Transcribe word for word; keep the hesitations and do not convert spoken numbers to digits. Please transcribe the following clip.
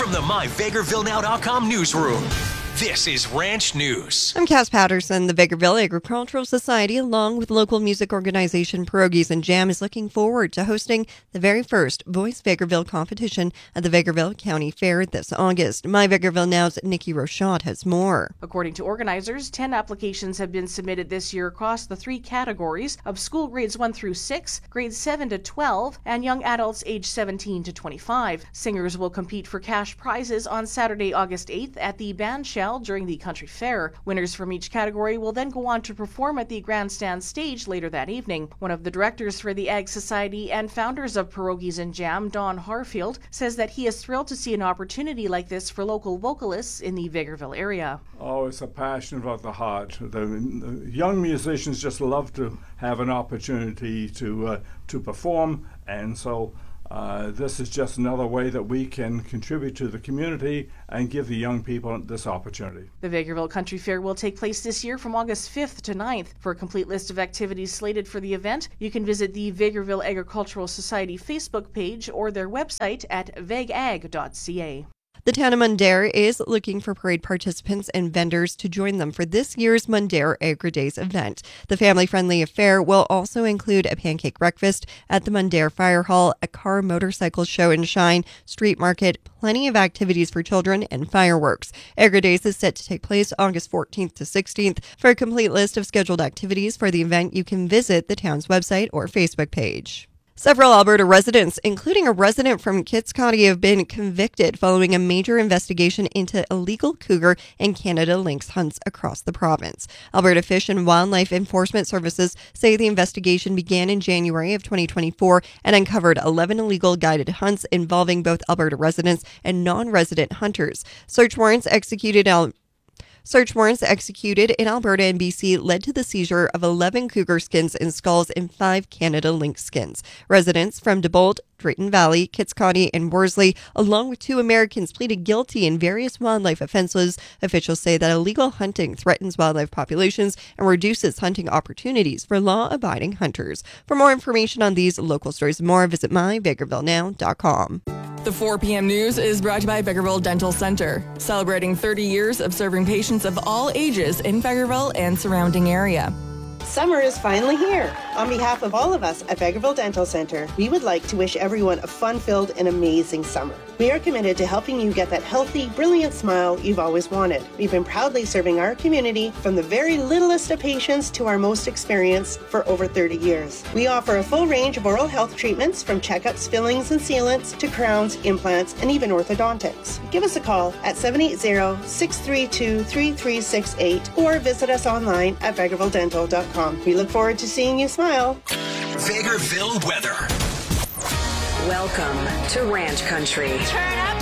from the my vegreville now dot com newsroom, this is Ranch News. I'm Cass Patterson. The Vegreville Agricultural Society, along with local music organization Pierogies and Jam, is looking forward to hosting the very first Voice Vegreville competition at the Vegreville County Fair this August. My Vegreville Now's Nikki Rochot has more. According to organizers, ten applications have been submitted this year across the three categories of school grades one through six, grades seven to twelve, and young adults aged seventeen to twenty-five. Singers will compete for cash prizes on Saturday, August eighth at the Band Shell during the country fair. Winners from each category will then go on to perform at the grandstand stage later that evening. One of the directors for the Ag Society and founders of Pierogies and Jam, Don Harfield, says that he is thrilled to see an opportunity like this for local vocalists in the Vegreville area. Oh, it's a passion about the heart. The, the young musicians just love to have an opportunity to uh, to perform, and so Uh, this is just another way that we can contribute to the community and give the young people this opportunity. The Vegreville Country Fair will take place this year from August fifth to ninth. For a complete list of activities slated for the event, you can visit the Vegreville Agricultural Society Facebook page or their website at vegag dot c a. The town of Mundare is looking for parade participants and vendors to join them for this year's Mundare Agri-Days event. The family-friendly affair will also include a pancake breakfast at the Mundare Fire Hall, a car motorcycle show and shine, street market, plenty of activities for children, and fireworks. Agri-Days is set to take place August fourteenth to sixteenth. For a complete list of scheduled activities for the event, you can visit the town's website or Facebook page. Several Alberta residents, including a resident from Kits County, have been convicted following a major investigation into illegal cougar and Canada lynx hunts across the province. Alberta Fish and Wildlife Enforcement Services say the investigation began in January of twenty twenty-four and uncovered eleven illegal guided hunts involving both Alberta residents and non-resident hunters. Search warrants executed Al- Search warrants executed in Alberta and B C led to the seizure of eleven cougar skins and skulls and five Canada lynx skins. Residents from Dibolt, Drayton Valley, Kits County, and Worsley, along with two Americans, pleaded guilty in various wildlife offenses. Officials say that illegal hunting threatens wildlife populations and reduces hunting opportunities for law-abiding hunters. For more information on these local stories and more, visit my vegreville now dot com. The four p.m. news is brought to you by Vegreville Dental Center, celebrating thirty years of serving patients of all ages in Vegreville and surrounding area. Summer is finally here. On behalf of all of us at Vegreville Dental Center, we would like to wish everyone a fun-filled and amazing summer. We are committed to helping you get that healthy, brilliant smile you've always wanted. We've been proudly serving our community from the very littlest of patients to our most experienced for over thirty years. We offer a full range of oral health treatments from checkups, fillings, and sealants to crowns, implants, and even orthodontics. Give us a call at seven eight zero, six three two, three three six eight or visit us online at vegreville dental dot com. We look forward to seeing you smile. Vegreville weather. Welcome to Ranch Country. Turn up